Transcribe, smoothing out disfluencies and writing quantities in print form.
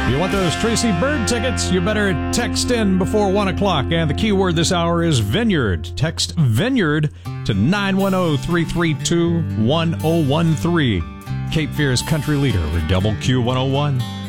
you want those Tracy Bird tickets, you better text in before 1 o'clock. And the keyword this hour is Vineyard. Text Vineyard to 910-332-1013. Cape Fear's country leader, Double Q 101.